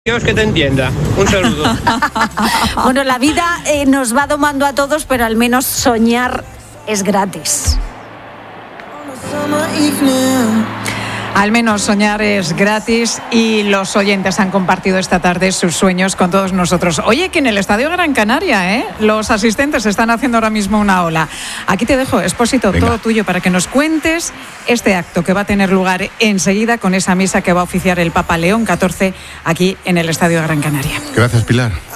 Dios que te entienda. Un saludo. Bueno, la vida nos va domando a todos, pero al menos soñar es gratis. Al menos soñar es gratis y los oyentes han compartido esta tarde sus sueños con todos nosotros. Oye, que en el Estadio Gran Canaria, los asistentes están haciendo ahora mismo una ola. Aquí te dejo, Expósito, todo tuyo para que nos cuentes este acto que va a tener lugar enseguida con esa misa que va a oficiar el Papa León XIV aquí en el Estadio Gran Canaria. Gracias, Pilar.